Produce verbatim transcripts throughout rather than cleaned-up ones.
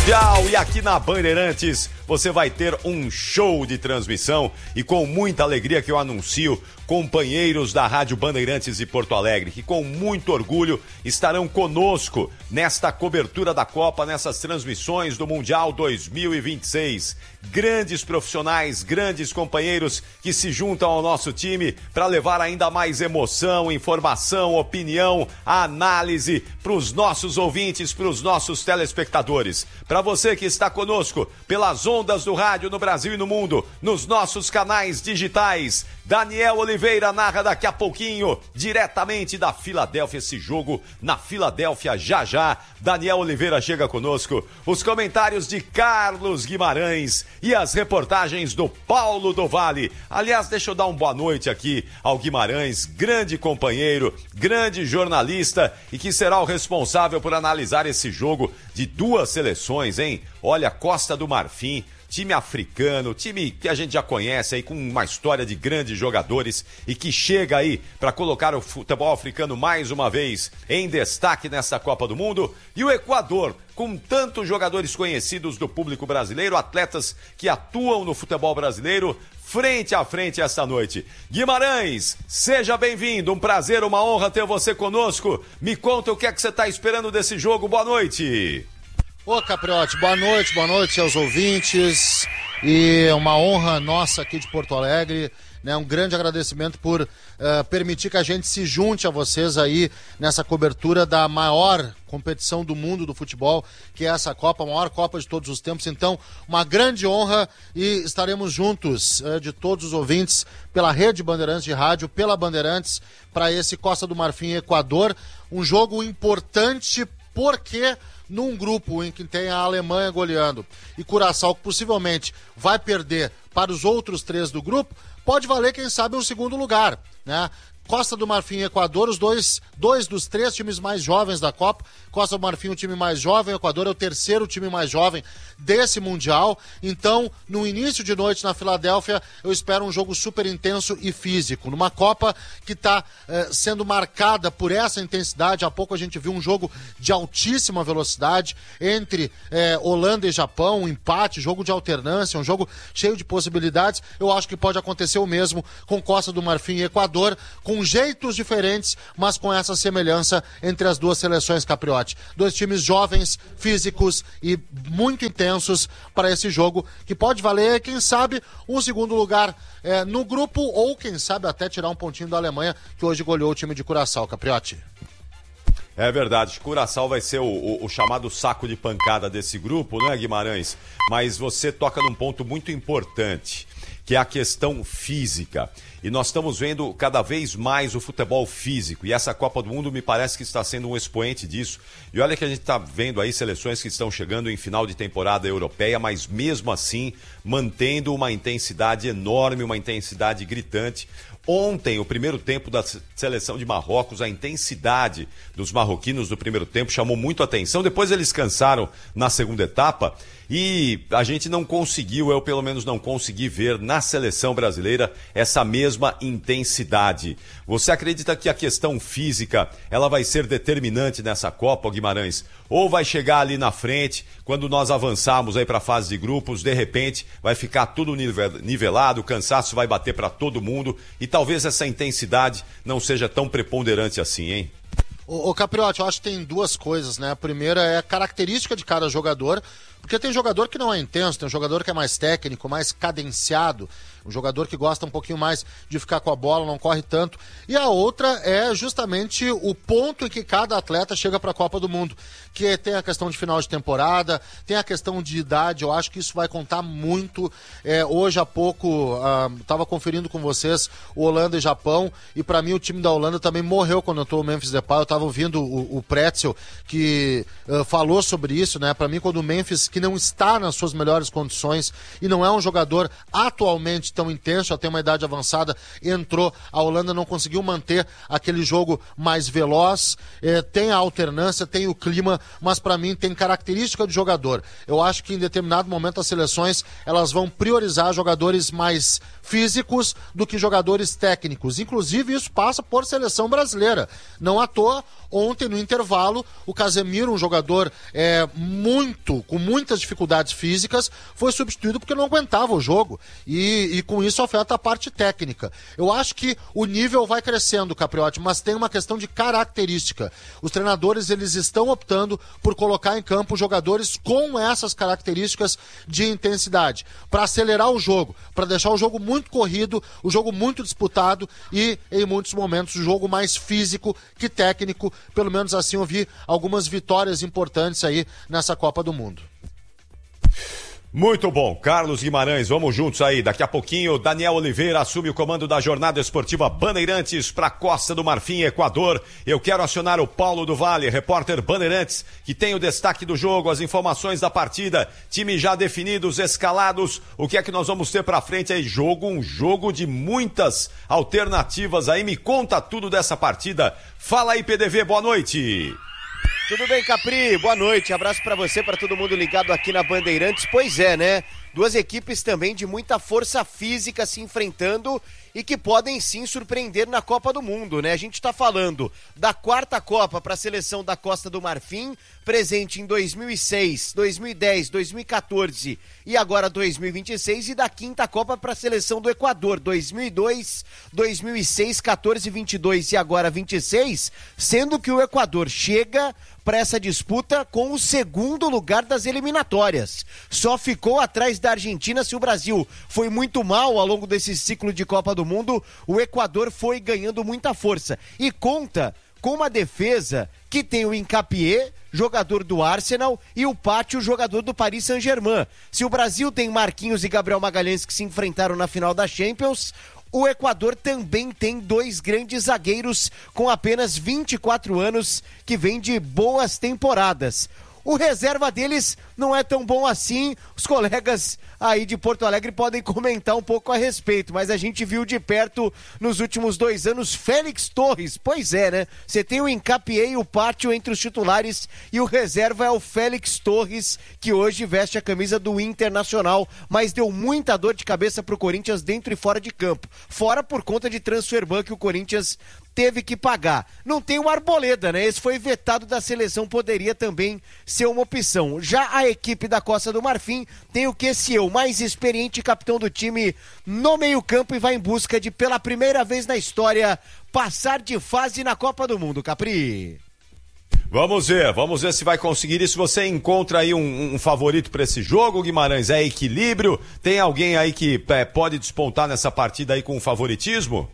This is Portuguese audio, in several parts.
Mundial. E aqui na Bandeirantes você vai ter um show de transmissão e com muita alegria que eu anuncio companheiros da Rádio Bandeirantes de Porto Alegre, que com muito orgulho estarão conosco nesta cobertura da Copa, nessas transmissões do Mundial dois mil e vinte e seis. Grandes profissionais, grandes companheiros que se juntam ao nosso time para levar ainda mais emoção, informação, opinião, análise para os nossos ouvintes, para os nossos telespectadores. Para você que está conosco pelas ondas do rádio no Brasil e no mundo, nos nossos canais digitais, Daniel Oliveira narra daqui a pouquinho, diretamente da Filadélfia, esse jogo na Filadélfia já já. Daniel Oliveira chega conosco, os comentários de Carlos Guimarães e as reportagens do Paulo do Vale. Aliás, deixa eu dar uma boa noite aqui ao Guimarães, grande companheiro, grande jornalista e que será o responsável por analisar esse jogo de duas seleções, hein? Olha, Costa do Marfim, time africano, time que a gente já conhece aí, com uma história de grandes jogadores e que chega aí para colocar o futebol africano mais uma vez em destaque nessa Copa do Mundo. E o Equador, com tantos jogadores conhecidos do público brasileiro, atletas que atuam no futebol brasileiro, frente a frente esta noite. Guimarães, seja bem-vindo, um prazer, uma honra ter você conosco. Me conta o que é que você está esperando desse jogo, boa noite. Ô Capriotti, boa noite, boa noite aos ouvintes e uma honra nossa aqui de Porto Alegre, né? Um grande agradecimento por uh, permitir que a gente se junte a vocês aí nessa cobertura da maior competição do mundo do futebol, que é essa Copa, a maior Copa de todos os tempos. Então, uma grande honra e estaremos juntos uh, de todos os ouvintes pela Rede Bandeirantes de Rádio, pela Bandeirantes, para esse Costa do Marfim e Equador, um jogo importante porque num grupo em que tem a Alemanha goleando e Curaçao, que possivelmente vai perder para os outros três do grupo, pode valer, quem sabe, um segundo lugar, né? Costa do Marfim e Equador, os dois, dois dos três times mais jovens da Copa. Costa do Marfim, o time mais jovem, o Equador é o terceiro time mais jovem desse Mundial. Então, no início de noite na Filadélfia, eu espero um jogo super intenso e físico. Numa Copa que está eh, sendo marcada por essa intensidade. Há pouco a gente viu um jogo de altíssima velocidade entre eh, Holanda e Japão, um empate, jogo de alternância, um jogo cheio de possibilidades. Eu acho que pode acontecer o mesmo com Costa do Marfim e Equador, com com jeitos diferentes, mas com essa semelhança entre as duas seleções, Capriotti. Dois times jovens, físicos e muito intensos para esse jogo, que pode valer, quem sabe, um segundo lugar é, no grupo, ou quem sabe até tirar um pontinho da Alemanha, que hoje goleou o time de Curaçao, Capriotti. É verdade, Curaçao vai ser o, o, o chamado saco de pancada desse grupo, não é, Guimarães? Mas você toca num ponto muito importante, que é a questão física. E nós estamos vendo cada vez mais o futebol físico. E essa Copa do Mundo me parece que está sendo um expoente disso. E olha que a gente está vendo aí seleções que estão chegando em final de temporada europeia, mas mesmo assim mantendo uma intensidade enorme, uma intensidade gritante. Ontem, o primeiro tempo da seleção de Marrocos, a intensidade dos marroquinos do primeiro tempo chamou muito a atenção. Depois eles cansaram na segunda etapa e a gente não conseguiu, eu pelo menos não consegui ver na seleção brasileira essa mesma intensidade. Você acredita que a questão física ela vai ser determinante nessa Copa, Guimarães? Ou vai chegar ali na frente, quando nós avançarmos aí para a fase de grupos, de repente vai ficar tudo nivelado, o cansaço vai bater para todo mundo e talvez essa intensidade não seja tão preponderante assim, hein? Ô, ô Capriotti, eu acho que tem duas coisas, né? A primeira é a característica de cada jogador, porque tem jogador que não é intenso, tem um jogador que é mais técnico, mais cadenciado, um jogador que gosta um pouquinho mais de ficar com a bola, não corre tanto. E a outra é justamente o ponto em que cada atleta chega para a Copa do Mundo, que tem a questão de final de temporada, tem a questão de idade, eu acho que isso vai contar muito. É, hoje há pouco, estava uh, conferindo com vocês o Holanda e Japão, e para mim o time da Holanda também morreu quando entrou o Memphis Depay. Eu estava ouvindo o, o Pretzel, que uh, falou sobre isso, né? Para mim, quando o Memphis, que não está nas suas melhores condições e não é um jogador atualmente tão intenso, já tem uma idade avançada, entrou, a Holanda não conseguiu manter aquele jogo mais veloz, eh, tem a alternância, tem o clima, mas para mim tem característica de jogador. Eu acho que em determinado momento as seleções elas vão priorizar jogadores mais físicos do que jogadores técnicos, inclusive isso passa por seleção brasileira. Não à toa ontem no intervalo, o Casemiro, um jogador é, muito, com muitas dificuldades físicas, foi substituído porque não aguentava o jogo, e, e com isso afeta a parte técnica. Eu acho que o nível vai crescendo, Capriotti, mas tem uma questão de característica. Os treinadores, eles estão optando por colocar em campo jogadores com essas características de intensidade, para acelerar o jogo, para deixar o jogo muito corrido, o jogo muito disputado e, em muitos momentos, o jogo mais físico que técnico. Pelo menos assim eu vi algumas vitórias importantes aí nessa Copa do Mundo. Muito bom, Carlos Guimarães, vamos juntos aí. Daqui a pouquinho, Daniel Oliveira assume o comando da Jornada Esportiva Bandeirantes para Costa do Marfim, Equador. Eu quero acionar o Paulo do Vale, repórter Bandeirantes, que tem o destaque do jogo, as informações da partida, time já definidos, escalados. O que é que nós vamos ter para frente aí? Jogo, um jogo de muitas alternativas aí. Me conta tudo dessa partida. Fala aí, P D V, boa noite. Tudo bem, Capri? Boa noite, abraço pra você, pra todo mundo ligado aqui na Bandeirantes. Pois é, né? Duas equipes também de muita força física se enfrentando e que podem sim surpreender na Copa do Mundo, né? A gente tá falando da quarta Copa para a seleção da Costa do Marfim, presente em dois mil e seis, dois mil e dez, dois mil e quatorze e agora dois mil e vinte e seis, e da quinta Copa para a seleção do Equador, dois mil e dois, dois mil e seis, quatorze, vinte e dois e agora vinte e seis, sendo que o Equador chega para essa disputa com o segundo lugar das eliminatórias. Só ficou atrás da Argentina. Se o Brasil foi muito mal ao longo desse ciclo de Copa do Mundo, o Equador foi ganhando muita força. E conta com uma defesa que tem o Hincapié, jogador do Arsenal, e o Pátio, jogador do Paris Saint-Germain. Se o Brasil tem Marquinhos e Gabriel Magalhães que se enfrentaram na final da Champions, o Equador também tem dois grandes zagueiros com apenas vinte e quatro anos que vêm de boas temporadas. O reserva deles não é tão bom assim, os colegas aí de Porto Alegre podem comentar um pouco a respeito, mas a gente viu de perto nos últimos dois anos Félix Torres. Pois é, né? Você tem o Hincapié e o Pátio entre os titulares e o reserva é o Félix Torres, que hoje veste a camisa do Internacional, mas deu muita dor de cabeça pro Corinthians dentro e fora de campo. Fora por conta de transfer ban que o Corinthians teve que pagar. Não tem o Arboleda, né? Esse foi vetado da seleção, poderia também ser uma opção. Já a equipe da Costa do Marfim tem o Kessiel, mais experiente capitão do time, no meio-campo e vai em busca de, pela primeira vez na história, passar de fase na Copa do Mundo, Capri. Vamos ver, vamos ver se vai conseguir isso. Você encontra aí um, um favorito para esse jogo, Guimarães? É equilíbrio? Tem alguém aí que é, pode despontar nessa partida aí com favoritismo?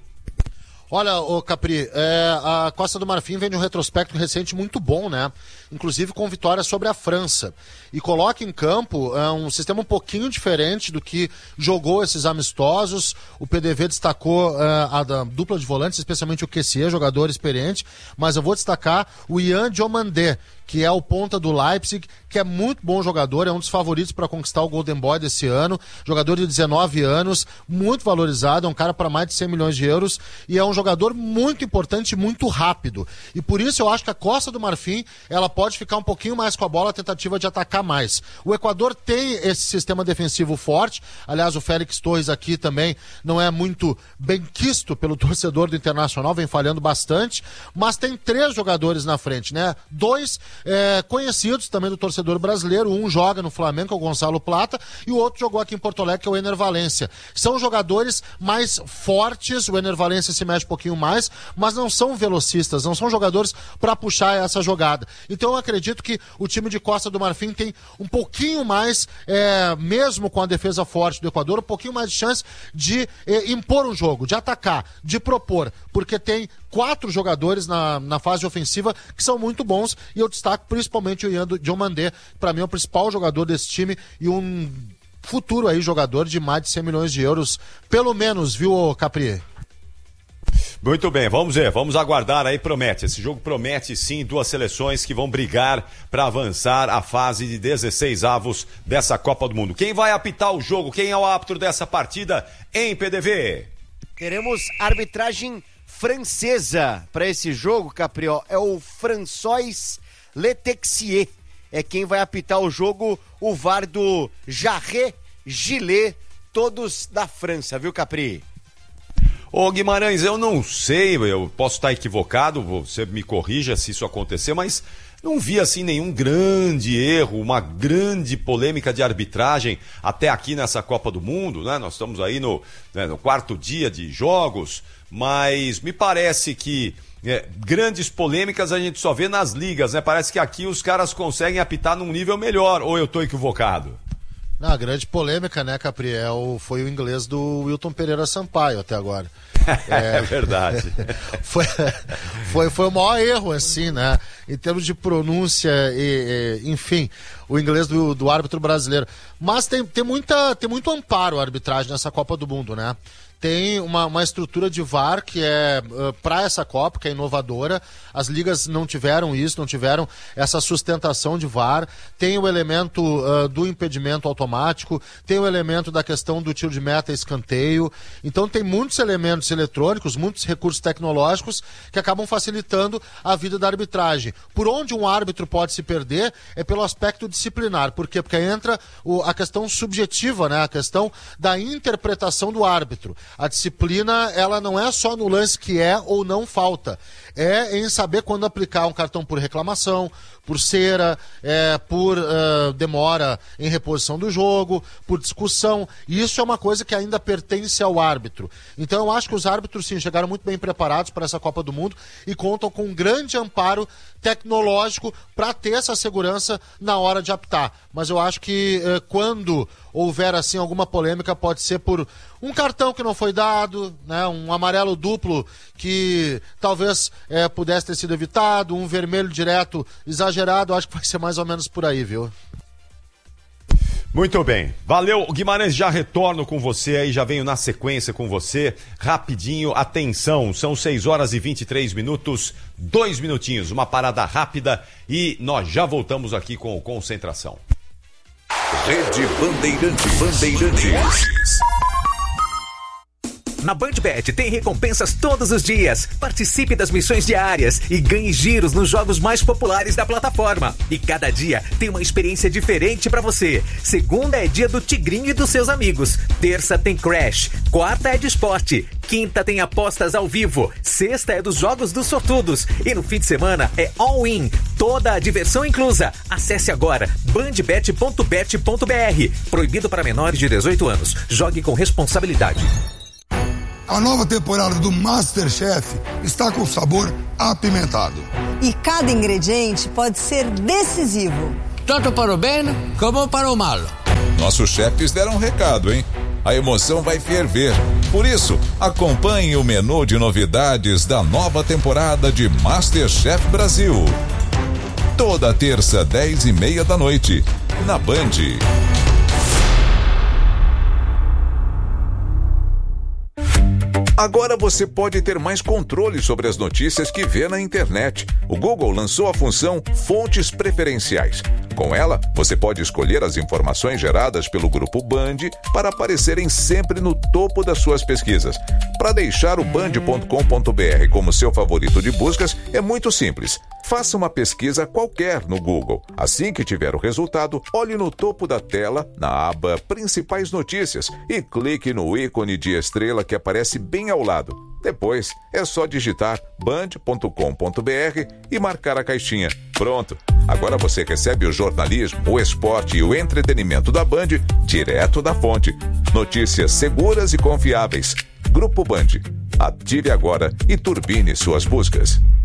Olha, ô Capri, é, a Costa do Marfim vem de um retrospecto recente muito bom, né? Inclusive com vitória sobre a França. E coloca em campo é, um sistema um pouquinho diferente do que jogou esses amistosos. O P D V destacou é, a da dupla de volantes, especialmente o Kessié, jogador experiente. Mas eu vou destacar o Ian Diomandé, que é o ponta do Leipzig, que é muito bom jogador, é um dos favoritos para conquistar o Golden Boy desse ano, jogador de dezenove anos, muito valorizado, é um cara para mais de cem milhões de euros, e é um jogador muito importante e muito rápido. E por isso eu acho que a Costa do Marfim, ela pode ficar um pouquinho mais com a bola, a tentativa de atacar mais. O Equador tem esse sistema defensivo forte, aliás, o Félix Torres aqui também não é muito bem quisto pelo torcedor do Internacional, vem falhando bastante, mas tem três jogadores na frente, né? Dois É, conhecidos também do torcedor brasileiro, um joga no Flamengo, que é o Gonçalo Plata, e o outro jogou aqui em Porto Alegre, que é o Ener Valencia. São jogadores mais fortes, o Ener Valencia se mexe um pouquinho mais, mas não são velocistas, não são jogadores para puxar essa jogada. Então eu acredito que o time de Costa do Marfim tem um pouquinho mais, é, mesmo com a defesa forte do Equador, um pouquinho mais de chance de é, impor um jogo, de atacar, de propor, porque tem quatro jogadores na, na fase ofensiva que são muito bons, e eu destaco principalmente o Ian Diomandé, para mim é o principal jogador desse time e um futuro aí jogador de mais de cem milhões de euros, pelo menos, viu, Capri? Muito bem, vamos ver, vamos aguardar aí, promete, esse jogo promete sim, duas seleções que vão brigar para avançar a fase de dezesseis avos dessa Copa do Mundo. Quem vai apitar o jogo, quem é o árbitro dessa partida em P D V? Teremos arbitragem francesa para esse jogo, Caprió, é o François Letexier, é quem vai apitar o jogo, o V A R do Jarret, Gillet, todos da França, viu, Capri? Ô Guimarães, eu não sei, eu posso estar equivocado, você me corrija se isso acontecer, mas não vi assim nenhum grande erro, uma grande polêmica de arbitragem até aqui nessa Copa do Mundo, né? Nós estamos aí no, né, no quarto dia de jogos, mas me parece que é, grandes polêmicas a gente só vê nas ligas, né? Parece que aqui os caras conseguem apitar num nível melhor, ou eu estou equivocado? Não, a grande polêmica, né, Capri, é o, foi o inglês do Wilton Pereira Sampaio até agora. É, é verdade. foi, foi, foi o maior erro, assim, né? Em termos de pronúncia, e, e, enfim, o inglês do, do árbitro brasileiro. Mas tem, tem, muita, tem muito amparo a arbitragem nessa Copa do Mundo, né? Tem uma, uma estrutura de V A R que é uh, para essa Copa, que é inovadora. As ligas não tiveram isso, não tiveram essa sustentação de V A R. Tem o elemento uh, do impedimento automático, tem o elemento da questão do tiro de meta e escanteio. Então tem muitos elementos eletrônicos, muitos recursos tecnológicos que acabam facilitando a vida da arbitragem. Por onde um árbitro pode se perder é pelo aspecto disciplinar. Por quê? Porque entra o, a questão subjetiva, né? A questão da interpretação do árbitro. A disciplina, ela não é só no lance que é ou não falta. É em saber quando aplicar um cartão por reclamação, por cera, é, por uh, demora em reposição do jogo, por discussão. E isso é uma coisa que ainda pertence ao árbitro. Então eu acho que os árbitros, sim, chegaram muito bem preparados para essa Copa do Mundo e contam com um grande amparo tecnológico para ter essa segurança na hora de apitar. Mas eu acho que uh, quando houver assim alguma polêmica, pode ser por um cartão que não foi dado, né, um amarelo duplo que talvez é, pudesse ter sido evitado, um vermelho direto exagerado. Acho que vai ser mais ou menos por aí, viu? Muito bem, valeu Guimarães, já retorno com você aí, já venho na sequência com você, rapidinho, atenção, são seis horas e vinte e três minutos, dois minutinhos, uma parada rápida e nós já voltamos aqui com o Concentração. Rede Bandeirantes. Bandeirantes. Na BandBet tem recompensas todos os dias. Participe das missões diárias e ganhe giros nos jogos mais populares da plataforma. E cada dia tem uma experiência diferente pra você. Segunda é dia do Tigrinho e dos seus amigos. Terça tem Crash. Quarta é de esporte. Quinta tem apostas ao vivo. Sexta é dos jogos dos sortudos. E no fim de semana é all-in. Toda a diversão inclusa. Acesse agora bandbet ponto bet ponto br. Proibido para menores de dezoito anos. Jogue com responsabilidade. A nova temporada do MasterChef está com sabor apimentado. E cada ingrediente pode ser decisivo. Tanto para o bem como para o mal. Nossos chefes deram um recado, hein? A emoção vai ferver. Por isso, acompanhe o menu de novidades da nova temporada de MasterChef Brasil. Toda terça, dez e meia da noite, na Band. Agora você pode ter mais controle sobre as notícias que vê na internet. O Google lançou a função Fontes Preferenciais. Com ela, você pode escolher as informações geradas pelo Grupo Band para aparecerem sempre no topo das suas pesquisas. Para deixar o band ponto com ponto br como seu favorito de buscas, é muito simples. Faça uma pesquisa qualquer no Google. Assim que tiver o resultado, olhe no topo da tela, na aba Principais Notícias, e clique no ícone de estrela que aparece bem ao lado. Depois, é só digitar band ponto com ponto br e marcar a caixinha. Pronto! Agora você recebe o jornalismo, o esporte e o entretenimento da Band direto da fonte. Notícias seguras e confiáveis. Grupo Band. Ative agora e turbine suas buscas.